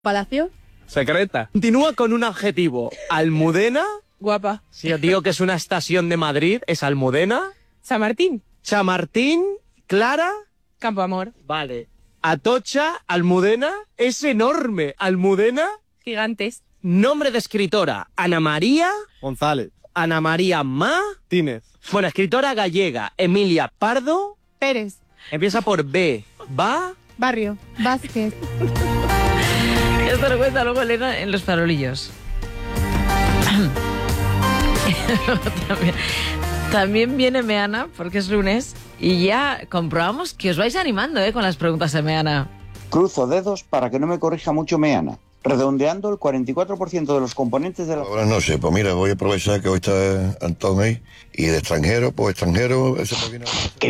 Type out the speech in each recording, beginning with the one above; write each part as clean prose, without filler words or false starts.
Palacio. Secreta. Continúa con un adjetivo. Almudena. Guapa. Si os digo que es una estación de Madrid, ¿es Almudena? San Martín. Chamartín. Clara. Campo Amor. Vale. Atocha. Almudena. Es enorme. Almudena. Gigantes. Nombre de escritora. Ana María. González. Ana María Tínez. Bueno, escritora gallega. Emilia Pardo. Pérez. Empieza por B. Va. Barrio. Vázquez. Esto lo cuenta luego Elena en Los Farolillos. También viene Meana, porque es lunes, y ya comprobamos que os vais animando con las preguntas de Meana. Cruzo dedos para que no me corrija mucho Meana. Redondeando, el 44% de los componentes de la... Buenas noches, pues mira, voy a aprovechar que hoy está Antón ahí, y de extranjero, pues extranjero, eso me viene... Que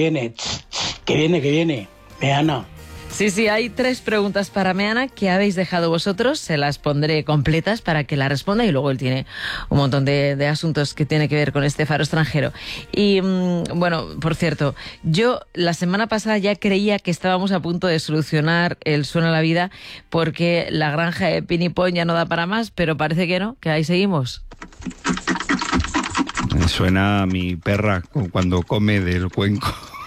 viene, Meana. Sí, hay 3 preguntas para Meana que habéis dejado vosotros, se las pondré completas para que la responda y luego él tiene un montón de asuntos que tiene que ver con este faro extranjero. Y bueno, por cierto, yo la semana pasada ya creía que estábamos a punto de solucionar el Suena la Vida porque la granja de Pinipón ya no da para más, pero parece que no, que ahí seguimos. Me suena a mi perra cuando come del cuenco.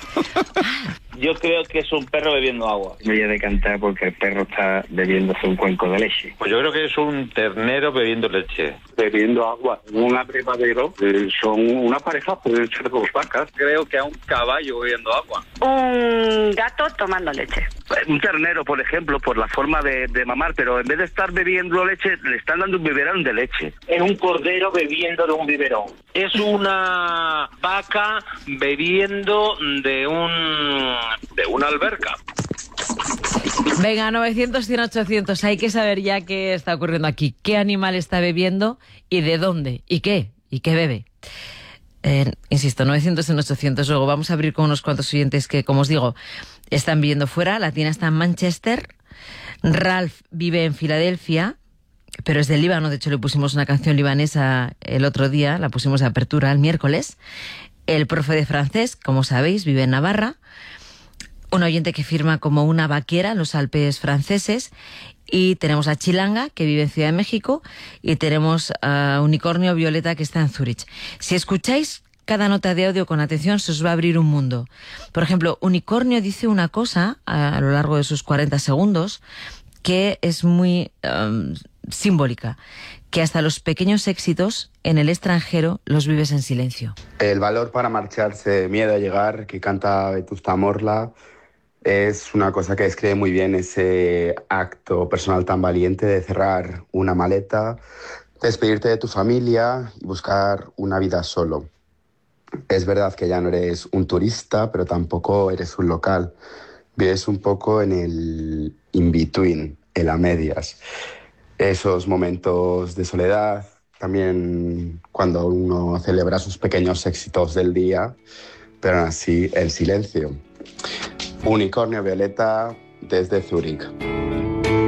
Yo creo que es un perro bebiendo agua. Me voy a decantar porque el perro está bebiéndose un cuenco de leche. Pues yo creo que es un ternero bebiendo leche. Bebiendo agua. Un abrevadero son una pareja, pueden ser 2 vacas. Creo que a un caballo bebiendo agua. Un gato tomando leche. Un ternero, por ejemplo, por la forma de mamar, pero en vez de estar bebiendo leche, le están dando un biberón de leche. Es un cordero bebiendo de un biberón. Es una vaca bebiendo de una alberca. Venga, 900, 100, 800. Hay que saber ya qué está ocurriendo aquí. ¿Qué animal está bebiendo y de dónde? ¿Y qué? ¿Y qué bebe? Insisto, 900 en 800. Luego vamos a abrir con unos cuantos oyentes que, como os digo, están viviendo fuera. La Tina está en Manchester. Ralph vive en Filadelfia, pero es del Líbano. De hecho, le pusimos una canción libanesa el otro día. La pusimos de apertura el miércoles. El profe de francés, como sabéis, vive en Navarra. Un oyente que firma como una vaquera en los Alpes franceses. Y tenemos a Chilanga, que vive en Ciudad de México, y tenemos a Unicornio Violeta, que está en Zúrich. Si escucháis cada nota de audio con atención, se os va a abrir un mundo. Por ejemplo, Unicornio dice una cosa a lo largo de sus 40 segundos que es muy simbólica, que hasta los pequeños éxitos en el extranjero los vives en silencio. El valor para marcharse, miedo a llegar, que canta Vetusta Morla. Es una cosa que describe muy bien ese acto personal tan valiente de cerrar una maleta, despedirte de tu familia y buscar una vida solo. Es verdad que ya no eres un turista, pero tampoco eres un local. Vives un poco en el in-between, en las medias. Esos momentos de soledad, también cuando uno celebra sus pequeños éxitos del día, pero aún así el silencio. Unicornio Violeta desde Zúrich.